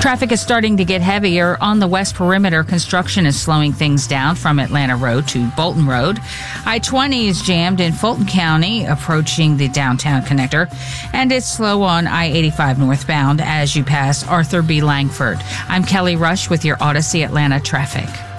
Traffic is starting to get heavier on the West Perimeter. Construction is slowing things down from Atlanta Road to Bolton Road. I-20 is jammed in Fulton County, approaching the downtown connector, and it's slow on I-85 northbound as you pass Arthur B. Langford. I'm Kelly Rush with your Odyssey Atlanta traffic.